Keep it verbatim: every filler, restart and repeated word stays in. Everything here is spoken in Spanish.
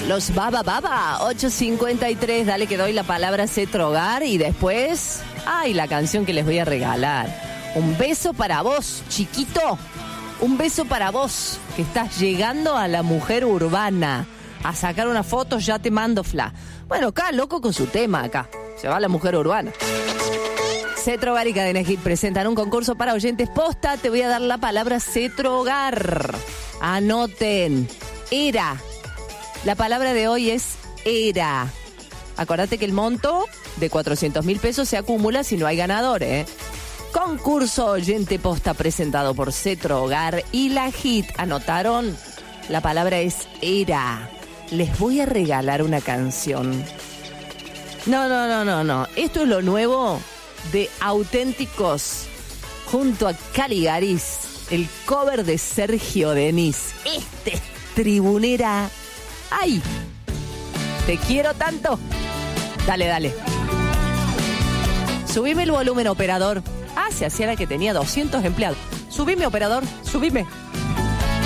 Los Baba Baba, ocho cincuenta y tres. Dale que doy la palabra Cetrogar y después... ¡Ay, la canción que les voy a regalar! Un beso para vos, chiquito. Un beso para vos, que estás llegando a la mujer urbana. A sacar una foto, ya te mando fla. Bueno, acá, loco con su tema acá. Se va la mujer urbana. Cetrogar y Cadena Hit presentan un concurso para oyentes posta. Te voy a dar la palabra Cetrogar. Anoten. Era. La palabra de hoy es era. Acordate que el monto de cuatrocientos mil pesos se acumula si no hay ganador, ¿eh? Concurso oyente posta presentado por Cetrogar y la Hit. ¿Anotaron? La palabra es era. Les voy a regalar una canción. No, no, no, no, no. Esto es lo nuevo de Auténticos junto a Caligaris. El cover de Sergio Denis. Este es Tribunera. ¡Ay! Te quiero tanto. Dale, dale. Subime el volumen, operador. Ah, se hacía la que tenía doscientos empleados. Subime, operador. Subime.